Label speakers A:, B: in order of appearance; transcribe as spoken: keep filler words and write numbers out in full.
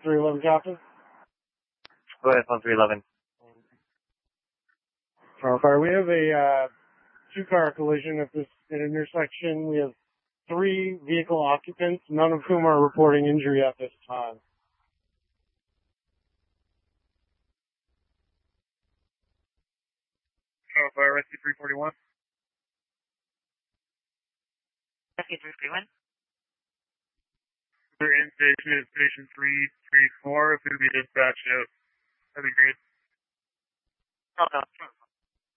A: three eleven, Captain.
B: Go ahead, one three eleven.
A: Tower Fire, we have a uh, two-car collision at this intersection. We have three vehicle occupants, none of whom are reporting injury at this time.
C: Tower Fire, Rescue three forty-one.
D: Rescue three forty-one.
C: Their in station is station three three four. If we could be dispatched out, that'd be great.
D: Hold on.